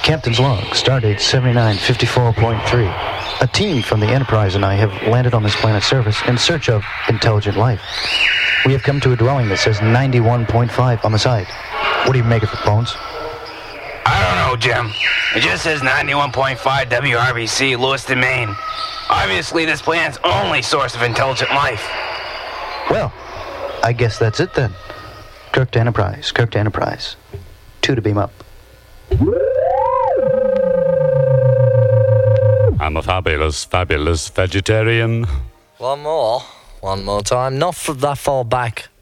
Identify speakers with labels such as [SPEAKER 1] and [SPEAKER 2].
[SPEAKER 1] Captain's log, stardate 7954.3. A team from the Enterprise and I have landed on this planet's surface in search of intelligent life. We have come to a dwelling that says 91.5 on the side. What do you make of it, Bones?
[SPEAKER 2] I don't know, Jim. It just says 91.5 WRBC, Lewiston, Maine. Obviously, this planet's only source of intelligent life.
[SPEAKER 1] Well, I guess that's it then. Kirk to Enterprise, Kirk to Enterprise. 2 to beam up.
[SPEAKER 3] I'm a fabulous, fabulous vegetarian.
[SPEAKER 4] One more time. Not that far back.